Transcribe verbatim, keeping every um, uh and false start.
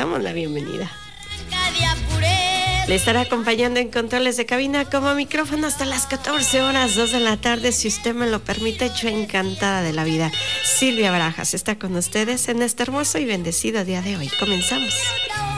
damos la bienvenida. Le estará acompañando en controles de cabina como micrófono hasta las catorce horas, dos de la tarde, si usted me lo permite. Yo encantada de la vida. Silvia Barajas está con ustedes en este hermoso y bendecido día de hoy. Comenzamos.